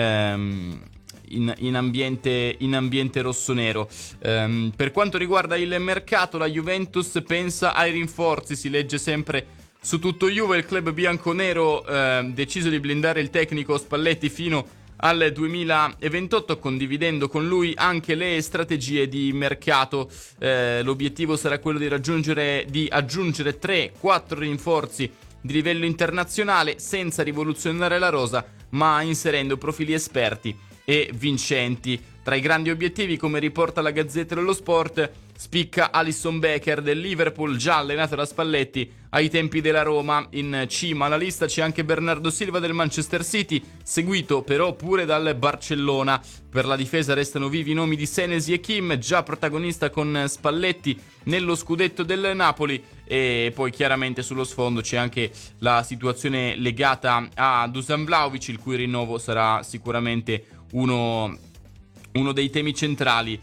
[SPEAKER 1] ambiente rossonero. Per quanto riguarda il mercato, la Juventus pensa ai rinforzi. Si legge sempre su tutto Juve. Il club bianconero deciso di blindare il tecnico Spalletti fino al 2028, condividendo con lui anche le strategie di mercato. L'obiettivo sarà quello di aggiungere 3-4 rinforzi di livello internazionale, senza rivoluzionare la rosa, ma inserendo profili esperti e vincenti. Tra i grandi obiettivi, come riporta la Gazzetta dello Sport, spicca Alisson Becker del Liverpool, già allenato da Spalletti ai tempi della Roma. In cima alla lista c'è anche Bernardo Silva del Manchester City, seguito però pure dal Barcellona. Per la difesa restano vivi i nomi di Senesi e Kim, già protagonista con Spalletti nello scudetto del Napoli. E poi chiaramente sullo sfondo c'è anche la situazione legata a Dusan Vlahovic, il cui rinnovo sarà sicuramente uno dei temi centrali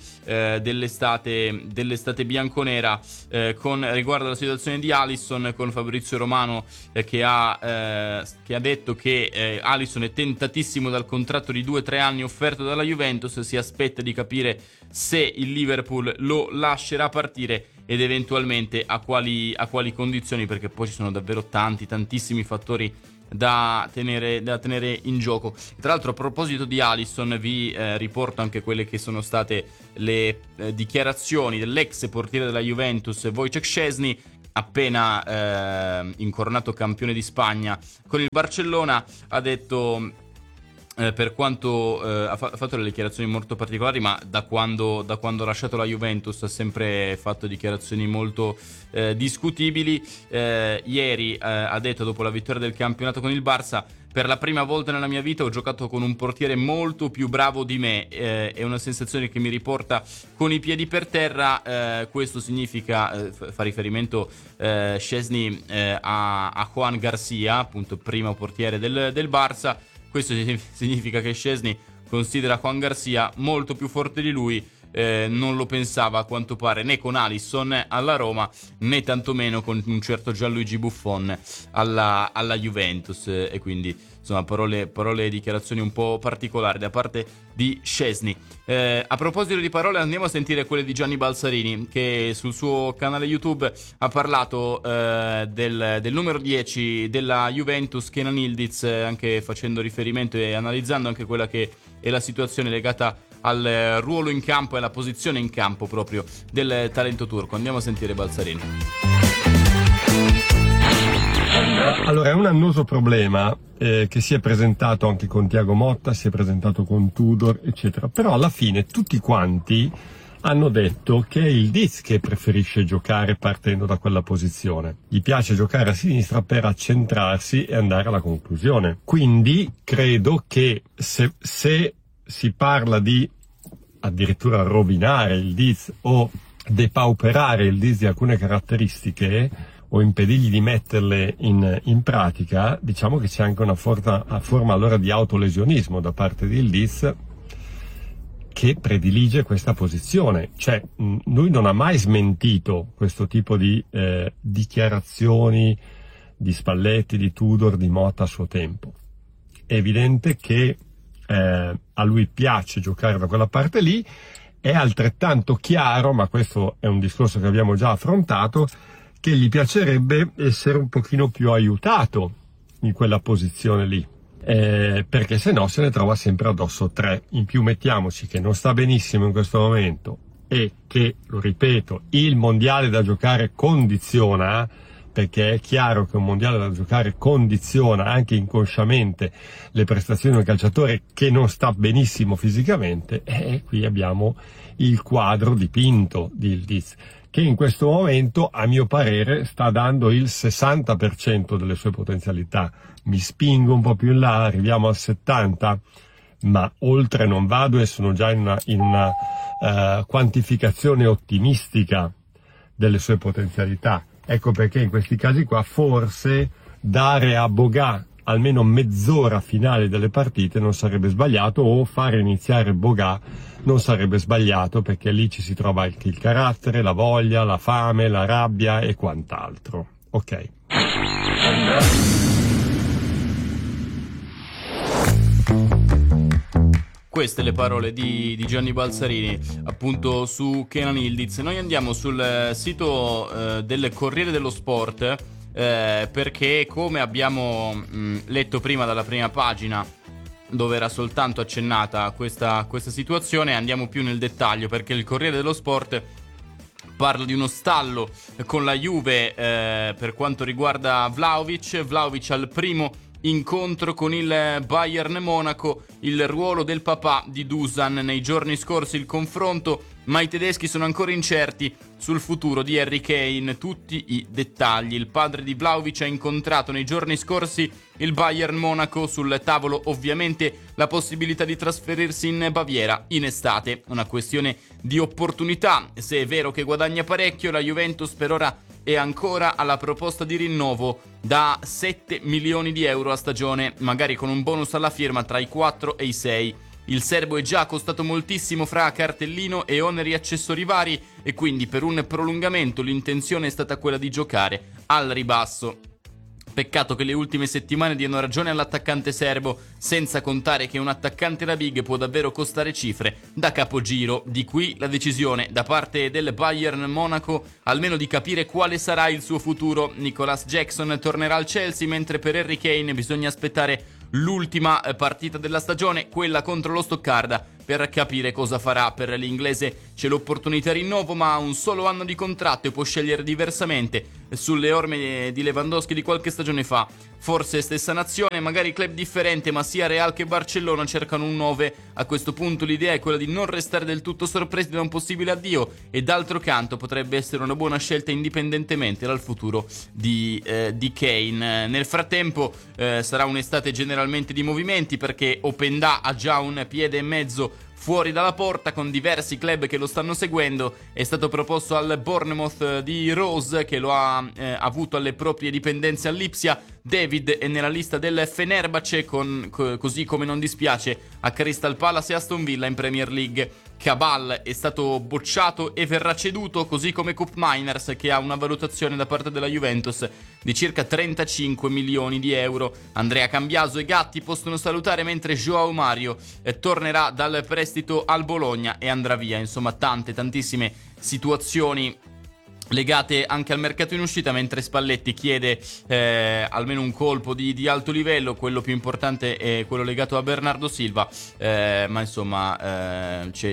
[SPEAKER 1] dell'estate bianconera, con riguardo alla situazione di Alisson, con Fabrizio Romano che ha detto che Alisson è tentatissimo dal contratto di 2-3 anni offerto dalla Juventus. Si aspetta di capire se il Liverpool lo lascerà partire ed eventualmente a quali condizioni, perché poi ci sono davvero tantissimi fattori da tenere in gioco. Tra l'altro, a proposito di Alisson, vi riporto anche quelle che sono state le dichiarazioni dell'ex portiere della Juventus Wojciech Szczęsny, appena incoronato campione di Spagna con il Barcellona. Ha detto, per quanto ha fatto delle dichiarazioni molto particolari, ma da quando ha lasciato la Juventus ha sempre fatto dichiarazioni molto discutibili. Ieri ha detto, dopo la vittoria del campionato con il Barça: per la prima volta nella mia vita ho giocato con un portiere molto più bravo di me, è una sensazione che mi riporta con i piedi per terra. Questo significa, fa riferimento Szczęsny a Juan Garcia, appunto primo portiere del Barça. Questo significa che Szczęsny considera Juan Garcia molto più forte di lui. Non lo pensava, a quanto pare, né con Alisson alla Roma, né tantomeno con un certo Gianluigi Buffon alla Juventus. E quindi, insomma, parole e dichiarazioni un po' particolari da parte di Szczęsny. A proposito di parole, andiamo a sentire quelle di Gianni Balsarini, che sul suo canale YouTube ha parlato del numero 10 della Juventus, Kenan Yildiz, anche facendo riferimento e analizzando anche quella che è la situazione legata al ruolo in campo e alla posizione in campo proprio del talento turco. Andiamo a sentire Balsarini.
[SPEAKER 5] Allora, è un annoso problema che si è presentato anche con Thiago Motta, si è presentato con Tudor, eccetera. Però alla fine tutti quanti hanno detto che è Yildiz che preferisce giocare partendo da quella posizione. Gli piace giocare a sinistra per accentrarsi e andare alla conclusione. Quindi credo che se si parla di addirittura rovinare Yildiz o depauperare Yildiz di alcune caratteristiche o impedirgli di metterle in pratica, diciamo che c'è anche una forma allora di autolesionismo da parte di Yildiz, che predilige questa posizione. Cioè, lui non ha mai smentito questo tipo di dichiarazioni di Spalletti, di Tudor, di Motta a suo tempo. È evidente che a lui piace giocare da quella parte lì. È altrettanto chiaro, ma questo è un discorso che abbiamo già affrontato, che gli piacerebbe essere un pochino più aiutato in quella posizione lì, perché se no se ne trova sempre addosso 3. In più mettiamoci che non sta benissimo in questo momento e che, lo ripeto, il mondiale da giocare condiziona, perché è chiaro che un mondiale da giocare condiziona anche inconsciamente le prestazioni di un calciatore che non sta benissimo fisicamente. E qui abbiamo il quadro dipinto di Yildiz, che in questo momento, a mio parere, sta dando il 60% delle sue potenzialità. Mi spingo un po' più in là, arriviamo al 70%, ma oltre non vado e sono già in una quantificazione ottimistica delle sue potenzialità. Ecco perché in questi casi qua forse dare a Boga almeno mezz'ora finale delle partite non sarebbe sbagliato, o fare iniziare Boga non sarebbe sbagliato, perché lì ci si trova anche il carattere, la voglia, la fame, la rabbia e quant'altro. Ok.
[SPEAKER 1] Queste le parole di Gianni Balsarini, appunto, su Kenan Yildiz. Noi andiamo sul sito del Corriere dello Sport, perché, come abbiamo letto prima dalla prima pagina, dove era soltanto accennata questa situazione, andiamo più nel dettaglio, perché il Corriere dello Sport parla di uno stallo con la Juve per quanto riguarda Vlahovic al primo incontro con il Bayern Monaco, il ruolo del papà di Dusan nei giorni scorsi, il confronto, ma i tedeschi sono ancora incerti sul futuro di Harry Kane, tutti i dettagli. Il padre di Vlahovic ha incontrato nei giorni scorsi il Bayern Monaco, sul tavolo ovviamente la possibilità di trasferirsi in Baviera in estate, una questione di opportunità. Se è vero che guadagna parecchio, la Juventus per ora è ancora alla proposta di rinnovo da 7 milioni di euro a stagione, magari con un bonus alla firma tra i 4 e i 6. Il serbo è già costato moltissimo fra cartellino e oneri accessori vari, e quindi per un prolungamento l'intenzione è stata quella di giocare al ribasso. Peccato che le ultime settimane diano ragione all'attaccante serbo, senza contare che un attaccante da big può davvero costare cifre da capogiro. Di qui la decisione da parte del Bayern Monaco almeno di capire quale sarà il suo futuro. Nicolas Jackson tornerà al Chelsea, mentre per Harry Kane bisogna aspettare l'ultima partita della stagione, quella contro lo Stoccarda, per capire cosa farà. Per l'inglese c'è l'opportunità di rinnovo, ma ha un solo anno di contratto e può scegliere diversamente sulle orme di Lewandowski di qualche stagione fa. Forse stessa nazione, magari club differente, ma sia Real che Barcellona cercano un 9. A questo punto l'idea è quella di non restare del tutto sorpresi da un possibile addio, e d'altro canto potrebbe essere una buona scelta indipendentemente dal futuro di Kane. Nel frattempo sarà un'estate generalmente di movimenti, perché Openda ha già un piede e mezzo fuori dalla porta, con diversi club che lo stanno seguendo. È stato proposto al Bournemouth di Rose, che lo ha avuto alle proprie dipendenze all'Ipsia. David è nella lista del Fenerbahce, così come non dispiace a Crystal Palace e Aston Villa in Premier League. Cabal è stato bocciato e verrà ceduto, così come Koop Meiners, che ha una valutazione da parte della Juventus di circa 35 milioni di euro. Andrea Cambiaso e Gatti possono salutare, mentre João Mario tornerà dal prestito al Bologna e andrà via. Insomma, tantissime situazioni legate anche al mercato in uscita, mentre Spalletti chiede almeno un colpo di alto livello. Quello più importante è quello legato a Bernardo Silva, ma insomma c'è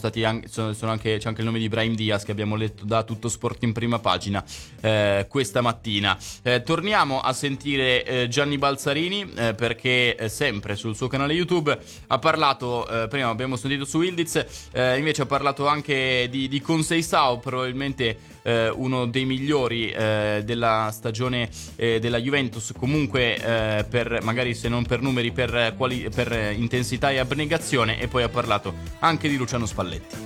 [SPEAKER 1] anche il nome di Brahim Diaz, che abbiamo letto da Tutto Sport in prima pagina questa mattina. Torniamo a sentire Gianni Balzarini, perché sempre sul suo canale YouTube ha parlato, prima abbiamo sentito su Ildiz, invece ha parlato anche di Conceição, probabilmente uno dei migliori della stagione della Juventus, comunque per magari, se non per numeri, per intensità e abnegazione. E poi ha parlato anche di Luciano Spalletti.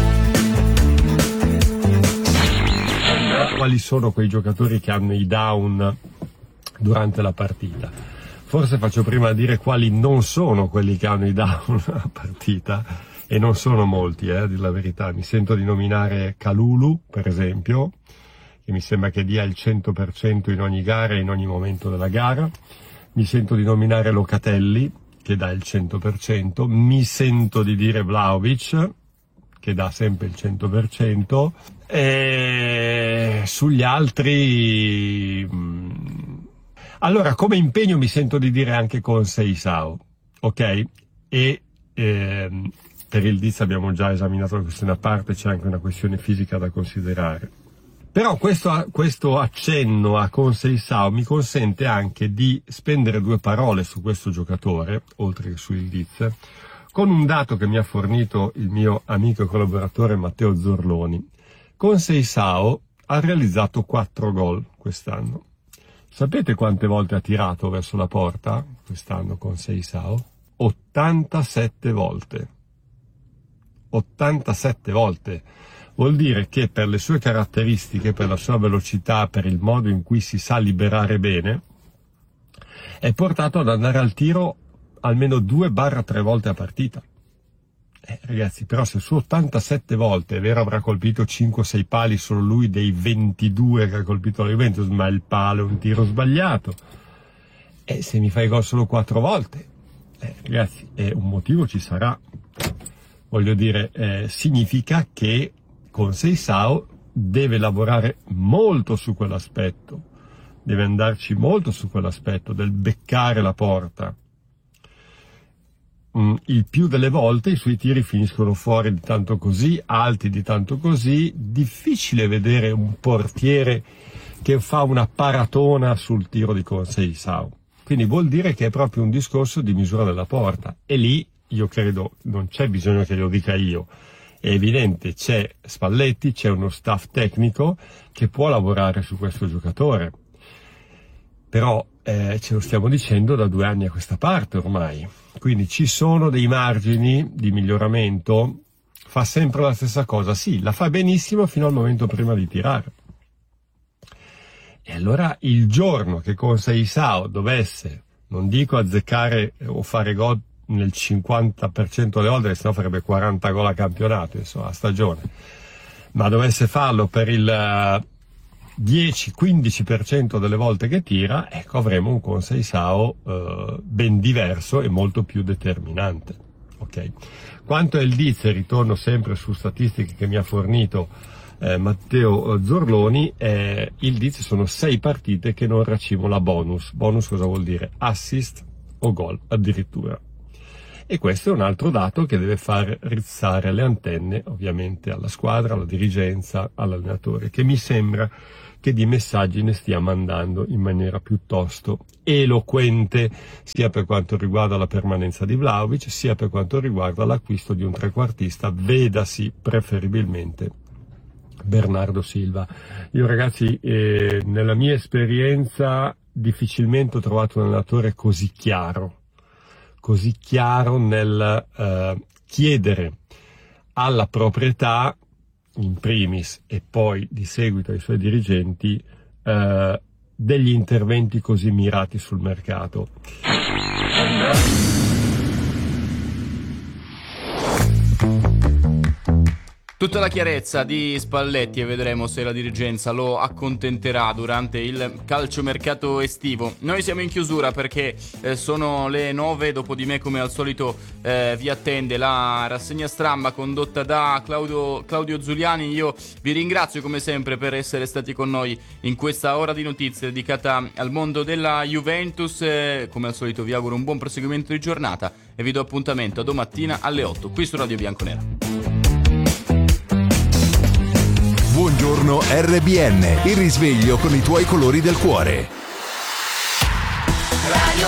[SPEAKER 5] Quali sono quei giocatori che hanno i down durante la partita? Forse faccio prima a dire quali non sono quelli che hanno i down alla partita, e non sono molti, a dir la verità. Mi sento di nominare Kalulu, per esempio, che mi sembra che dia il 100% in ogni gara e in ogni momento della gara. Mi sento di nominare Locatelli, che dà il 100%. Mi sento di dire Vlahovic, che dà sempre il 100%. E sugli altri... Allora, come impegno mi sento di dire anche Conceição, ok? E... per il Diz abbiamo già esaminato la questione a parte, c'è anche una questione fisica da considerare. Però questo accenno a Conceição mi consente anche di spendere due parole su questo giocatore, oltre che su Ildiz, con un dato che mi ha fornito il mio amico e collaboratore Matteo Zorloni. Conceição ha realizzato 4 gol quest'anno. Sapete quante volte ha tirato verso la porta quest'anno Conceição? 87 volte. 87 volte. Vuol dire che per le sue caratteristiche, per la sua velocità, per il modo in cui si sa liberare bene, è portato ad andare al tiro almeno 2-3 volte a partita. Ragazzi, però se su 87 volte, è vero, avrà colpito 5-6 pali solo lui dei 22 che ha colpito la Juventus, ma il palo è un tiro sbagliato. E se mi fai gol solo 4 volte, ragazzi, un motivo ci sarà. Voglio dire, significa che Conceição deve lavorare molto su quell'aspetto, deve andarci molto su quell'aspetto del beccare la porta. Il più delle volte i suoi tiri finiscono fuori di tanto così, alti di tanto così. Difficile vedere un portiere che fa una paratona sul tiro di Conceição. Quindi vuol dire che è proprio un discorso di misura della porta, e lì io credo non c'è bisogno che lo dica io, è evidente, c'è Spalletti, c'è uno staff tecnico che può lavorare su questo giocatore, però ce lo stiamo dicendo da 2 anni a questa parte ormai, quindi ci sono dei margini di miglioramento. Fa sempre la stessa cosa, sì, la fa benissimo fino al momento prima di tirare. E allora il giorno che con Seisao dovesse, non dico azzeccare o fare gol nel 50% delle volte, sennò farebbe 40 gol a campionato, insomma, a stagione, ma dovesse farlo per il 10-15% delle volte che tira, ecco, avremo un Conceição ben diverso e molto più determinante. Okay. Quanto al Diz, ritorno sempre su statistiche che mi ha fornito Matteo Zorloni, il Diz sono 6 partite che non racimola bonus. Bonus cosa vuol dire? Assist o gol addirittura. E questo è un altro dato che deve far rizzare le antenne ovviamente alla squadra, alla dirigenza, all'allenatore, che mi sembra che di messaggi ne stia mandando in maniera piuttosto eloquente, sia per quanto riguarda la permanenza di Vlahovic, sia per quanto riguarda l'acquisto di un trequartista, vedasi preferibilmente Bernardo Silva. Io ragazzi, nella mia esperienza difficilmente ho trovato un allenatore così chiaro nel chiedere alla proprietà in primis e poi di seguito ai suoi dirigenti degli interventi così mirati sul mercato.
[SPEAKER 1] Tutta la chiarezza di Spalletti e vedremo se la dirigenza lo accontenterà durante il calciomercato estivo. Noi siamo in chiusura perché sono le 9, dopo di me come al solito vi attende la rassegna stramba condotta da Claudio Zuliani. Io vi ringrazio come sempre per essere stati con noi in questa ora di notizie dedicata al mondo della Juventus. Come al solito vi auguro un buon proseguimento di giornata e vi do appuntamento a domattina alle 8 qui su Radio Bianconera.
[SPEAKER 6] Buongiorno RBN, il risveglio con i tuoi colori del cuore.
[SPEAKER 7] Radio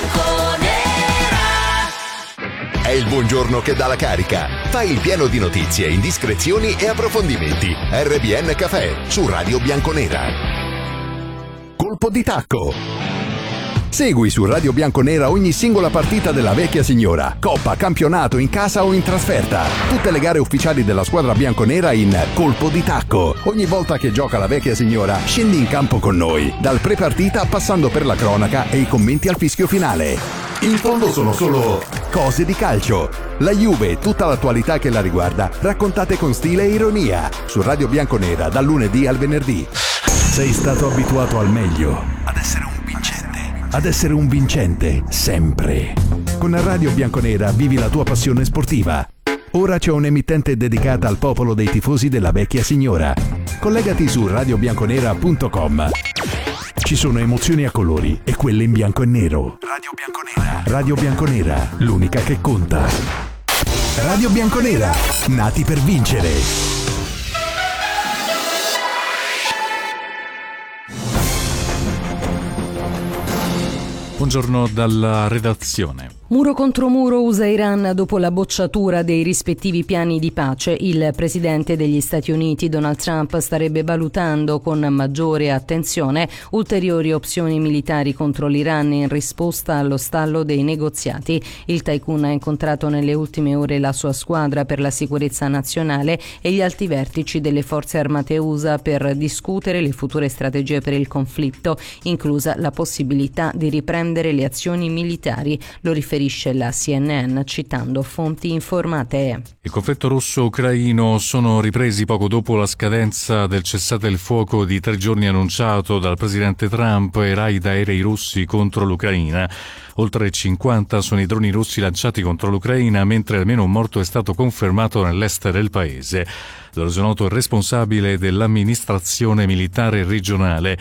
[SPEAKER 7] Bianconera.
[SPEAKER 6] È il buongiorno che dà la carica. Fai il pieno di notizie, indiscrezioni e approfondimenti. RBN Café su Radio Bianconera. Colpo di tacco. Segui su Radio Bianconera ogni singola partita della vecchia signora, coppa, campionato, in casa o in trasferta. Tutte le gare ufficiali della squadra bianconera in Colpo di Tacco. Ogni volta che gioca la vecchia signora, scendi in campo con noi, dal pre-partita passando per la cronaca e i commenti al fischio finale. In fondo sono solo cose di calcio. La Juve e tutta l'attualità che la riguarda, raccontate con stile e ironia, su Radio Bianconera dal lunedì al venerdì. Sei stato abituato al meglio, ad essere un vincente, sempre. Con Radio Bianconera vivi la tua passione sportiva. Ora c'è un'emittente dedicata al popolo dei tifosi della vecchia signora. Collegati su radiobianconera.com. Ci sono emozioni a colori e quelle in bianco e nero. Radio Bianconera. Radio Bianconera, l'unica che conta. Radio Bianconera, nati per vincere.
[SPEAKER 8] Buongiorno dalla redazione.
[SPEAKER 9] Muro contro muro USA-Iran dopo la bocciatura dei rispettivi piani di pace. Il presidente degli Stati Uniti, Donald Trump, starebbe valutando con maggiore attenzione ulteriori opzioni militari contro l'Iran in risposta allo stallo dei negoziati. Il tycoon ha incontrato nelle ultime ore la sua squadra per la sicurezza nazionale e gli alti vertici delle forze armate USA per discutere le future strategie per il conflitto, inclusa la possibilità di riprendere le azioni militari. Lo riferisce la CNN citando fonti informate.
[SPEAKER 8] Il conflitto russo-ucraino sono ripresi poco dopo la scadenza del cessate il fuoco di 3 giorni annunciato dal presidente Trump e raid aerei russi contro l'Ucraina. Oltre 50 sono i droni russi lanciati contro l'Ucraina, mentre almeno un morto è stato confermato nell'est del paese. Lo è noto il responsabile dell'amministrazione militare regionale.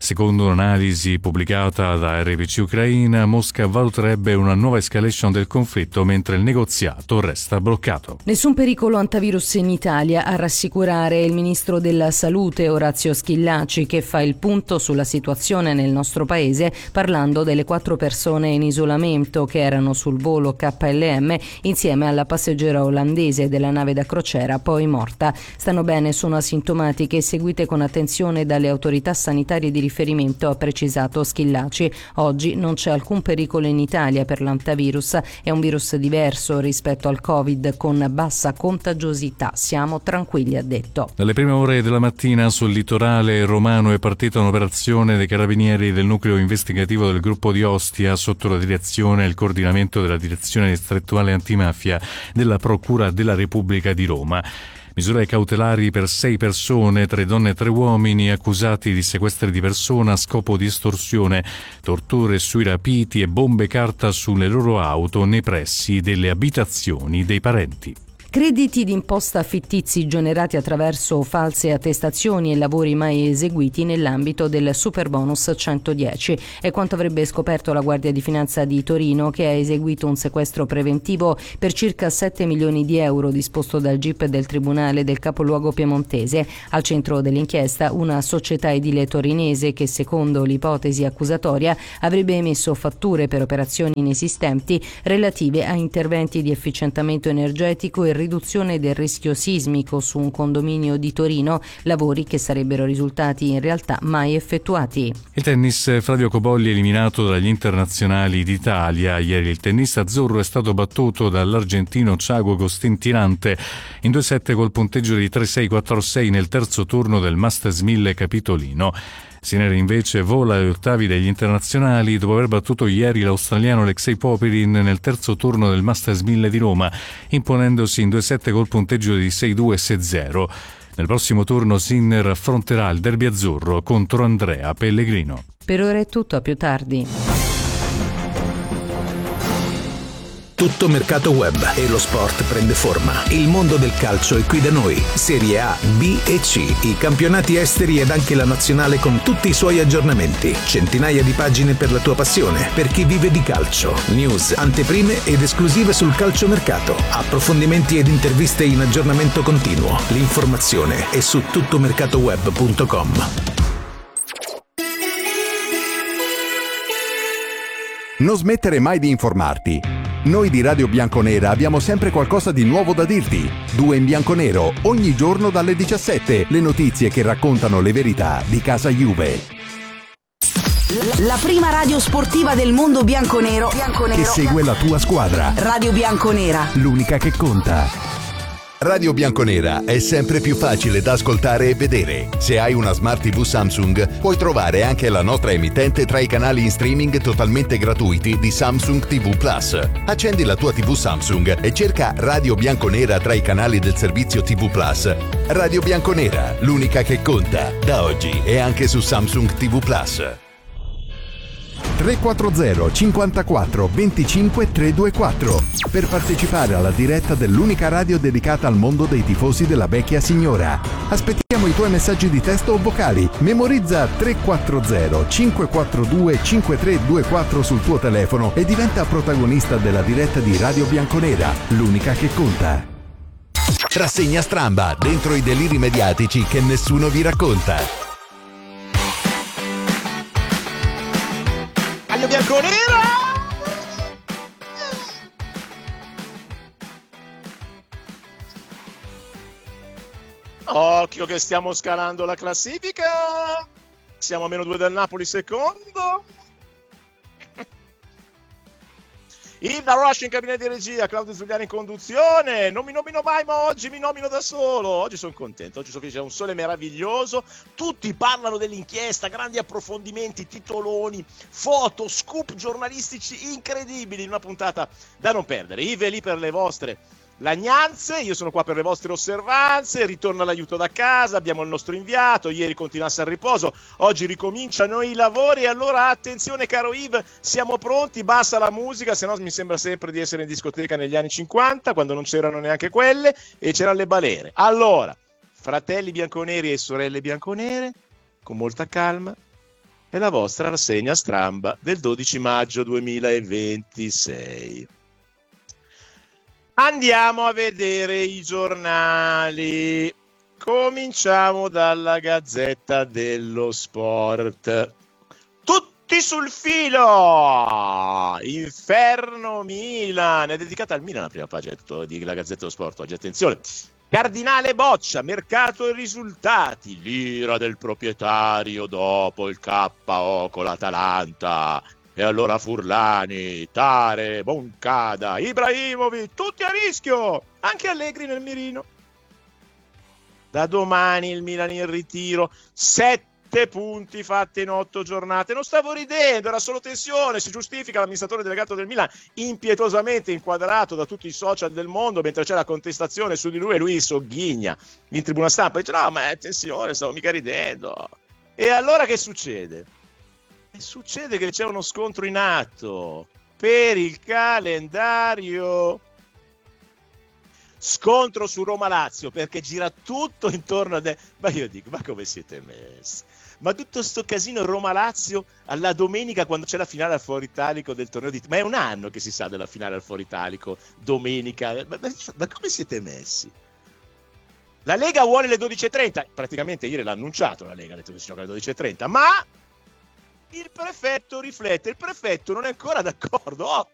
[SPEAKER 8] Secondo un'analisi pubblicata da RBC Ucraina, Mosca valuterebbe una nuova escalation del conflitto mentre il negoziato resta bloccato.
[SPEAKER 9] Nessun pericolo antivirus in Italia, a rassicurare il ministro della Salute Orazio Schillaci, che fa il punto sulla situazione nel nostro paese parlando delle 4 persone in isolamento che erano sul volo KLM insieme alla passeggera olandese della nave da crociera poi morta. Stanno bene, sono asintomatiche e seguite con attenzione dalle autorità sanitarie di riferimento, ha precisato Schillaci. Oggi non c'è alcun pericolo in Italia per l'antivirus, è un virus diverso rispetto al Covid con bassa contagiosità. Siamo tranquilli, ha detto.
[SPEAKER 8] Dalle prime ore della mattina sul litorale romano è partita un'operazione dei carabinieri del nucleo investigativo del gruppo di Ostia sotto la direzione e il coordinamento della direzione distrettuale antimafia della Procura della Repubblica di Roma. Misure cautelari per 6 persone, 3 donne e 3 uomini, accusati di sequestri di persona a scopo di estorsione, torture sui rapiti e bombe carta sulle loro auto nei pressi delle abitazioni dei parenti.
[SPEAKER 9] Crediti d'imposta fittizi generati attraverso false attestazioni e lavori mai eseguiti nell'ambito del Superbonus 110. È quanto avrebbe scoperto la Guardia di Finanza di Torino, che ha eseguito un sequestro preventivo per circa 7 milioni di euro disposto dal GIP del Tribunale del capoluogo piemontese. Al centro dell'inchiesta una società edile torinese che, secondo l'ipotesi accusatoria, avrebbe emesso fatture per operazioni inesistenti relative a interventi di efficientamento energetico e riduzione del rischio sismico su un condominio di Torino, lavori che sarebbero risultati in realtà mai effettuati.
[SPEAKER 8] Il tennis, Flavio Cobolli eliminato dagli internazionali d'Italia. Ieri il tennista azzurro è stato battuto dall'argentino Thiago Costintinante in 2-7 col punteggio di 3-6, 4-6 nel terzo turno del Masters 1000 Capitolino. Sinner invece vola agli ottavi degli internazionali dopo aver battuto ieri l'australiano Alexei Popyrin nel terzo turno del Masters 1000 di Roma, imponendosi in 2-7 col punteggio di 6-2 e 6-0. Nel prossimo turno Sinner affronterà il derby azzurro contro Andrea Pellegrino.
[SPEAKER 9] Per ora è tutto, a più tardi.
[SPEAKER 7] Tutto mercato web e lo sport prende forma. Il mondo del calcio è qui da noi. Serie A, B e C, i campionati esteri ed anche la nazionale con tutti i suoi aggiornamenti. Centinaia di pagine per la tua passione, per chi vive di calcio. News, anteprime ed esclusive sul calciomercato. Approfondimenti ed interviste in aggiornamento continuo. L'informazione è su tuttomercatoweb.com.
[SPEAKER 6] Non smettere mai di informarti. Noi di Radio Bianconera abbiamo sempre qualcosa di nuovo da dirti. 2 in bianconero, ogni giorno dalle 17. Le notizie che raccontano le verità di casa Juve.
[SPEAKER 10] La prima radio sportiva del mondo bianconero.
[SPEAKER 6] Che segue la tua squadra.
[SPEAKER 10] Radio Bianconera.
[SPEAKER 6] L'unica che conta. Radio Bianconera è sempre più facile da ascoltare e vedere. Se hai una Smart TV Samsung, puoi trovare anche la nostra emittente tra i canali in streaming totalmente gratuiti di Samsung TV Plus. Accendi la tua TV Samsung e cerca Radio Bianconera tra i canali del servizio TV Plus. Radio Bianconera, l'unica che conta. Da oggi è anche su Samsung TV Plus. 340 54 25 324 per partecipare alla diretta dell'unica radio dedicata al mondo dei tifosi della vecchia signora. Aspettiamo i tuoi messaggi di testo o vocali. Memorizza 340 542 5324 sul tuo telefono e diventa protagonista della diretta di Radio Bianconera, l'unica che conta. Rassegna stramba dentro i deliri mediatici che nessuno vi racconta.
[SPEAKER 11] Bianconera! Occhio che stiamo scalando la classifica. Siamo a -2 del Napoli secondo. Ida Rush in cabina di regia, Claudio Zuliani in conduzione. Non mi nomino mai, ma oggi mi nomino da solo. Oggi sono contento, oggi so che c'è un sole meraviglioso. Tutti parlano dell'inchiesta, grandi approfondimenti, titoloni, foto, scoop giornalistici incredibili in una puntata da non perdere. Ive è lì per le vostre lagnanze, io sono qua per le vostre osservanze. Ritorna l'aiuto da casa, abbiamo il nostro inviato, ieri continuasse al riposo, oggi ricominciano i lavori. Allora attenzione caro Yves, siamo pronti, basta la musica, se no mi sembra sempre di essere in discoteca negli anni 50 quando non c'erano neanche quelle e c'erano le balere. Allora, fratelli bianconeri e sorelle bianconere, con molta calma, è la vostra rassegna stramba del 12 maggio 2026. Andiamo a vedere i giornali. Cominciamo dalla Gazzetta dello Sport. Tutti sul filo! Inferno Milan. È dedicata al Milan la prima pagina della Gazzetta dello Sport oggi. Attenzione. Cardinale boccia, mercato e risultati. L'ira del proprietario dopo il KO con l'Atalanta. E allora Furlani, Tare, Moncada, Ibrahimovic, tutti a rischio. Anche Allegri nel mirino. Da domani il Milan in ritiro. 7 punti fatti in 8 giornate. Non stavo ridendo, era solo tensione. Si giustifica l'amministratore delegato del Milan, impietosamente inquadrato da tutti i social del mondo, mentre c'è la contestazione su di lui e lui sogghigna in tribuna stampa. Dice no, ma è tensione, stavo mica ridendo. E allora che succede? Succede che c'è uno scontro in atto per il calendario. Scontro su Roma-Lazio, perché gira tutto intorno a... Ma io dico, ma come siete messi? Ma tutto sto casino Roma-Lazio alla domenica, quando c'è la finale al Foro Italico del torneo di... Ma è un anno che si sa della finale al Foro Italico, domenica. Ma come siete messi? La Lega vuole le 12.30. Praticamente ieri l'ha annunciato la Lega, ha detto che si gioca alle 12.30. Ma il prefetto riflette. Il prefetto non è ancora d'accordo.